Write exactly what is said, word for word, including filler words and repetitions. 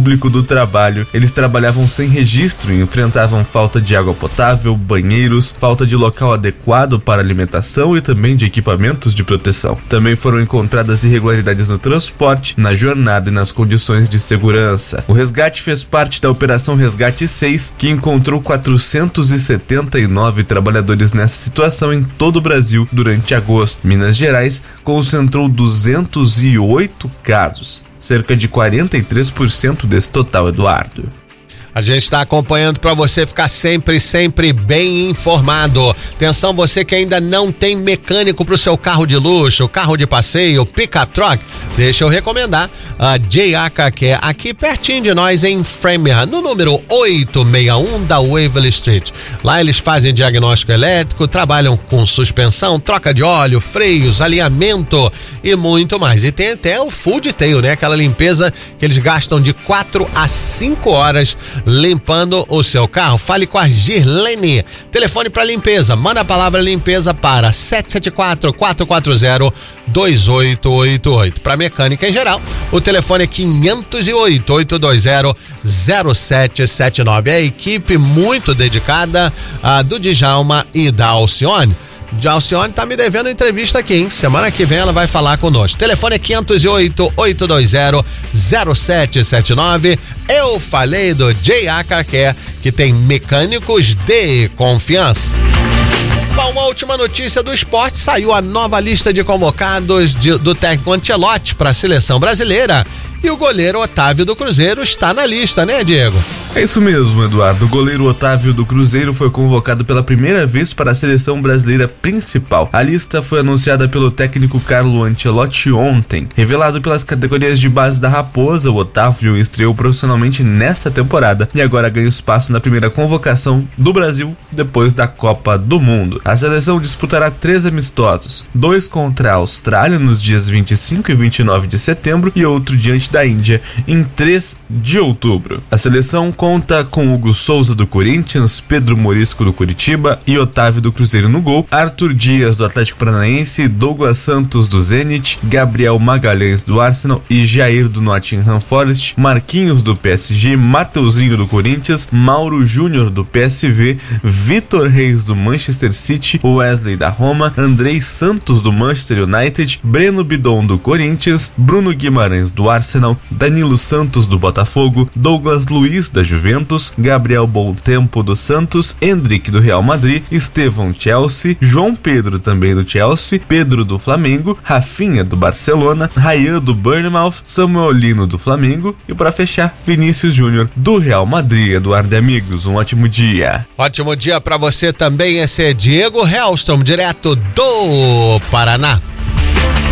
Público do Trabalho. Eles trabalhavam sem registro e enfrentavam falta de água potável, banheiros, falta de local adequado para alimentação e também de equipamentos de proteção. Também foram encontradas irregularidades no transporte, na jornada e nas condições de segurança. O resgate fez parte da Operação Resgate seis, que encontrou quatrocentos e setenta e nove trabalhadores nessa situação em todo o Brasil durante agosto. Minas Gerais concentrou duzentos e oito casos, cerca de quarenta e três por cento desse total, Eduardo. A gente está acompanhando para você ficar sempre, sempre bem informado. Atenção, você que ainda não tem mecânico para o seu carro de luxo, carro de passeio, pick-up truck, deixa eu recomendar a J A Car Care, aqui pertinho de nós em Framingham, no número oitocentos e sessenta e um da Waverly Street. Lá eles fazem diagnóstico elétrico, trabalham com suspensão, troca de óleo, freios, alinhamento e muito mais. E tem até o full detail, né? Aquela limpeza que eles gastam de quatro a cinco horas limpando o seu carro. Fale com a Girlene. Telefone para limpeza. Manda a palavra limpeza para sete sete quatro, quatro quatro zero, dois oito oito oito. Para mecânica em geral, o telefone é quinhentos e oito, oito dois zero, zero sete sete nove. É a equipe muito dedicada a do Djalma e da Alcione. A Alcione tá me devendo entrevista aqui, hein? Semana que vem ela vai falar conosco. Telefone é quinhentos e oito, oito dois zero, zero sete sete nove. Eu falei do J A Car Care, que tem mecânicos de confiança. Bom, uma última notícia do esporte: saiu a nova lista de convocados de, do técnico Ancelotti para a seleção brasileira. E o goleiro Otávio do Cruzeiro está na lista, né, Diego? É isso mesmo, Eduardo. O goleiro Otávio do Cruzeiro foi convocado pela primeira vez para a seleção brasileira principal. A lista foi anunciada pelo técnico Carlo Ancelotti ontem. Revelado pelas categorias de base da Raposa, o Otávio estreou profissionalmente nesta temporada e agora ganha espaço na primeira convocação do Brasil depois da Copa do Mundo. A seleção disputará três amistosos, dois contra a Austrália nos dias vinte e cinco e vinte e nove de setembro e outro diante da Índia em três de outubro. A seleção conta com Hugo Souza do Corinthians, Pedro Morisco do Curitiba e Otávio do Cruzeiro no gol, Arthur Dias do Atlético Paranaense, Douglas Santos do Zenit, Gabriel Magalhães do Arsenal e Jair do Nottingham Forest, Marquinhos do P S G, Mateuzinho do Corinthians, Mauro Júnior do P S V, Vitor Reis do Manchester City, Wesley da Roma, Andrei Santos do Manchester United, Breno Bidon do Corinthians, Bruno Guimarães do Arsenal, Danilo Santos do Botafogo, Douglas Luiz da Juventus, Gabriel Bontempo do Santos, Endrick do Real Madrid, Estevão Chelsea, João Pedro também do Chelsea, Pedro do Flamengo, Rafinha do Barcelona, Ryan do Bournemouth, Samuel Lino do Flamengo e para fechar, Vinícius Júnior do Real Madrid. Eduardo e amigos, um ótimo dia. Ótimo dia para você também. Esse é Diego Hellstrom, direto do Paraná.